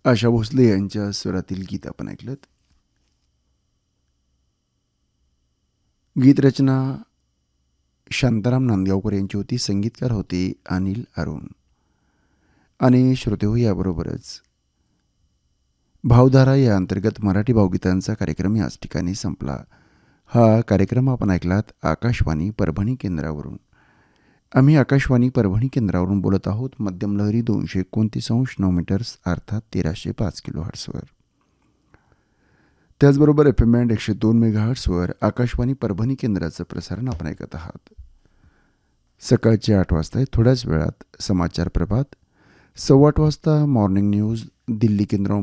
आशा भोसले यांच्या स्वरातील गीत आपण ऐकलं. गीतरचना शांताराम नांदगावकर यांची होती. संगीतकार होते अनिल अरुण. आणि श्रोते याबरोबरच भावधारा या अंतर्गत मराठी भावगीतांचा कार्यक्रम याच ठिकाणी संपला. हा कार्यक्रम आपण ऐकलात आकाशवाणी परभणी केंद्रावरून. आम्ही आकाशवाणी परभणी केंद्रावरून बोलत आहोत. मध्यम लहरी 229.9 मीटर्स अर्थात 1305 किलोहर्ट्सवर. त्याचबरोबर FM बँड 102 मेगाहर्ट्सवर आकाशवाणी परभणी केंद्राचं प्रसारण आपण ऐकत आहात. सकाळचे 8 वाजता थोड्याच वेळात समाचार प्रभात. 8:15 वाजता मॉर्निंग न्यूज दिल्ली केंद्रावरून